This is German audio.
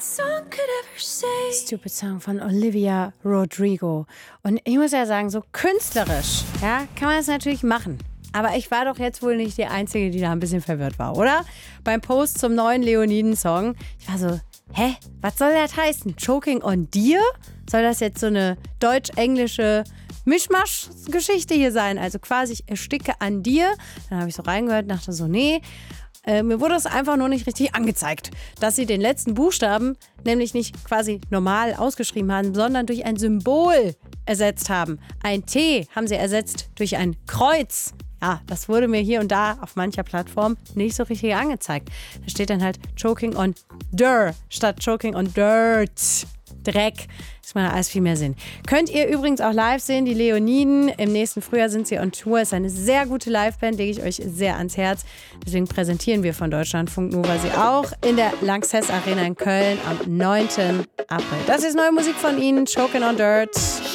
Stupid Song von Olivia Rodrigo. Und ich muss ja sagen, so künstlerisch, ja, kann man das natürlich machen. Aber ich war doch jetzt wohl nicht die Einzige, die da ein bisschen verwirrt war, oder? Beim Post zum neuen Leoniden-Song. Ich war so, was soll das heißen? Choking on Dear? Soll das jetzt so eine deutsch-englische Mischmasch-Geschichte hier sein? Also quasi, ich ersticke an dir. Dann habe ich so reingehört und dachte so, nee. Mir wurde es einfach nur nicht richtig angezeigt, dass sie den letzten Buchstaben nämlich nicht quasi normal ausgeschrieben haben, sondern durch ein Symbol ersetzt haben. Ein T haben sie ersetzt durch ein Kreuz. Ja, das wurde mir hier und da auf mancher Plattform nicht so richtig angezeigt. Da steht dann halt Choking on Dir statt Choking on Dirt. Dreck. Das macht alles viel mehr Sinn. Könnt ihr übrigens auch live sehen, die Leoniden. Im nächsten Frühjahr sind sie on Tour. Ist eine sehr gute Liveband, lege ich euch sehr ans Herz. Deswegen präsentieren wir von Deutschlandfunk Nova sie auch in der Lanxess Arena in Köln am 9. April. Das ist neue Musik von ihnen, Choking on Dirt.